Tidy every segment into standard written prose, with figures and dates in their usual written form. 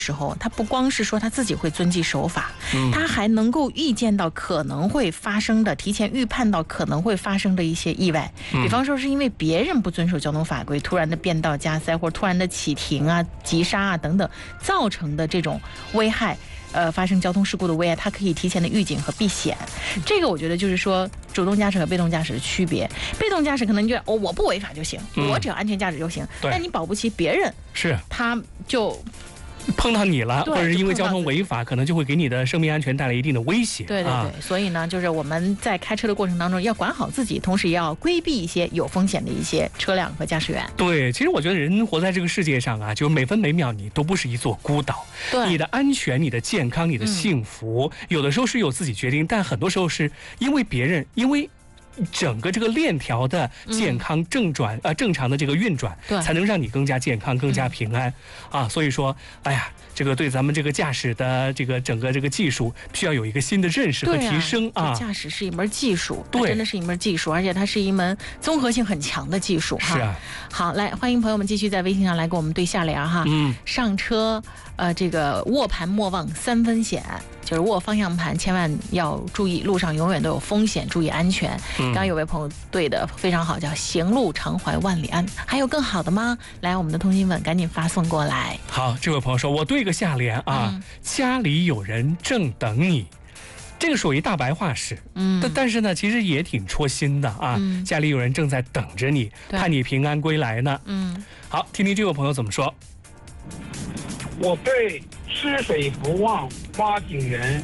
时候，他不光是说他自己会遵纪守法，他还能够预见到可能会发生的，提前预判到可能会发生的一些意外。比方说是因为别人不遵守交通法规，突然的变道加塞或者突然的启停啊、急刹啊等等，造成的这种危害。发生交通事故的危害，它可以提前的预警和避险。这个我觉得就是说主动驾驶和被动驾驶的区别。被动驾驶可能就我不违法就行，我只要安全驾驶就行，但你保不齐别人是他就碰到你了，或者是因为交通违法，可能就会给你的生命安全带来一定的威胁。 对对对，所以呢，就是我们在开车的过程当中要管好自己，同时也要规避一些有风险的一些车辆和驾驶员。 对，其实我觉得人活在这个世界上啊，就每分每秒你都不是一座孤岛。 对， 你的安全、你的健康、你的幸福，有的时候是由自己决定，但很多时候是因为别人，因为整个这个链条的健康正常的这个运转，才能让你更加健康、更加平安啊。所以说，哎呀，这个对咱们这个驾驶的这个整个这个技术，需要有一个新的认识和提升啊。 驾驶是一门技术， 对， 真的是一门技术，而且它是一门综合性很强的技术哈。 是啊。 好，来欢迎朋友们继续在微信上来给我们对下联哈。上车这个握盘莫忘3分险。就是握方向盘千万要注意，路上永远都有风险，注意安全。刚刚有位朋友对的非常好，叫行路常怀万里安。还有更好的吗？来，我们的通信问赶紧发送过来。 好，这位朋友说，我对个下联啊，家里有人正等你。这个属于大白话式，但是呢，其实也挺戳心的啊。家里有人正在等着你，盼你平安归来呢。好，听听这位朋友怎么说。 我对吃水不忘挖井人。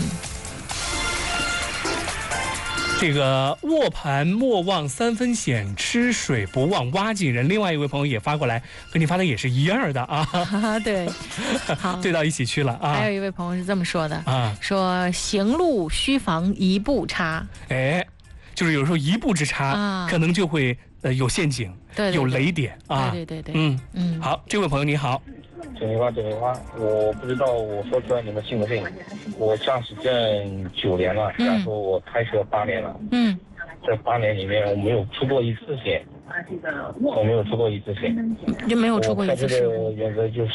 这个握盘莫忘3分险，吃水不忘挖井人。另外一位朋友也发过来，和你发的也是一样的啊。 对，好， 对到一起去了啊。 还有一位朋友是这么说的啊，说行路须防一步差。 哎，就是有时候一步之差，可能就会有陷阱，有雷点啊。 对， 好，这位朋友你好。 9零8，我不知道我说出来你们信不信。我驾驶证9年了，然后我开车8年了。这8年里面我没有出过一次险，我没有出过一次险， 就没有出过一次事故。 我开车的原则就是，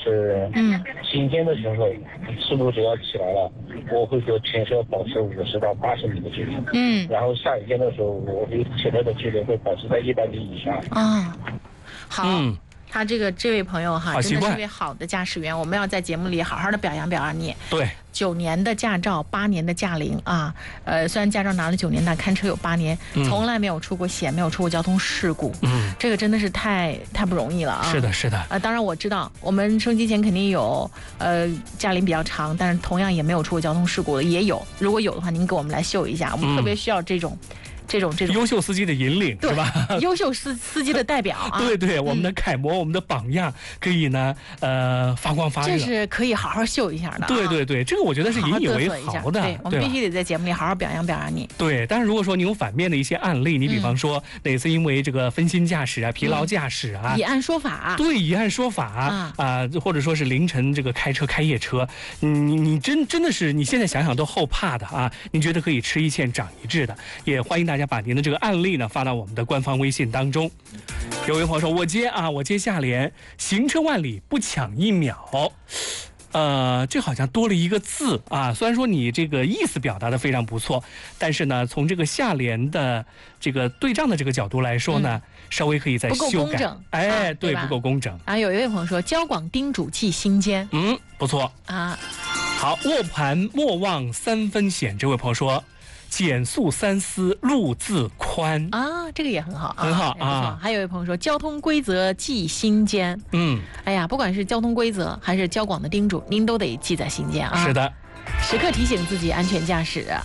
晴天的时候，事故只要起来了，我会和前车保持50到80米的距离。然后下雨天的时候，我和前车的距离会保持在100米以上。 好。他这位朋友哈，真的是一位好的驾驶员，我们要在节目里好好的表扬表扬你。 对 ，9年的驾照，8年的驾龄啊，虽然驾照拿了9年，但看车有8年，从来没有出过险，没有出过交通事故。这个真的是太不容易了啊！ 是的，是的。 当然我知道，我们收音机前肯定有驾龄比较长，但是同样也没有出过交通事故的也有。如果有的话，您给我们来秀一下，我们特别需要这种优秀司机的引领，是吧？ 优秀司机的代表啊！ 对，我们的楷模，我们的榜样，可以呢，发光发热。 这是可以好好秀一下的。 对，这个我觉得是引以为豪的。 对，我们必须得在节目里好好表扬你。 对，但是如果说你有反面的一些案例，你比方说哪次因为这个分心驾驶啊、疲劳驾驶啊， 以案说法。 对，以案说法啊，或者说是凌晨这个开夜车，你真的是你现在想想都后怕的啊！你觉得可以吃一堑长一智的，也欢迎大家把您的这个案例呢发到我们的官方微信当中。有位朋友说，我接下联，行车万里不抢1秒。这好像多了一个字啊。虽然说你这个意思表达的非常不错，但是呢，从这个下联的这个对仗的这个角度来说呢，稍微可以再修改。 不够工整。 对，不够工整。 有一位朋友说，交广叮嘱记心间。 不错啊。 好，握盘莫忘3分险。这位朋友说，减速3思路自宽啊，这个也很好， 很好啊。 还有一位朋友说，交通规则记心间。哎呀，不管是交通规则还是交广的叮嘱，您都得记在心间啊。 是的， 时刻提醒自己安全驾驶。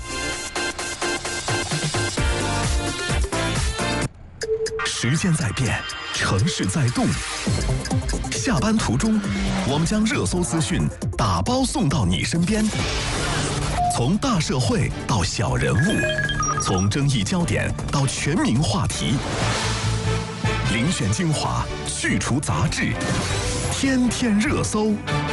时间在变，城市在动。下班途中，我们将热搜资讯打包送到你身边。从大社会到小人物，从争议焦点到全民话题，遴选精华，去除杂质，天天热搜。